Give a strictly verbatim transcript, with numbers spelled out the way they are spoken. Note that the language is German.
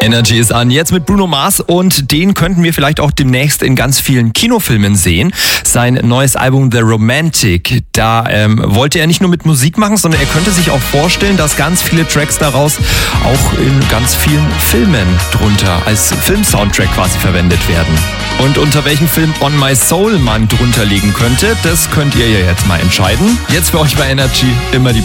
Energy ist an, jetzt mit Bruno Mars, und den könnten wir vielleicht auch demnächst in ganz vielen Kinofilmen sehen. Sein neues Album The Romantic, da ähm, wollte er nicht nur mit Musik machen, sondern er könnte sich auch vorstellen, dass ganz viele Tracks daraus auch in ganz vielen Filmen drunter als Filmsoundtrack quasi verwendet werden. Und unter welchem Film On My Soul man drunter legen könnte, das könnt ihr ja jetzt mal entscheiden. Jetzt für euch bei Energy immer die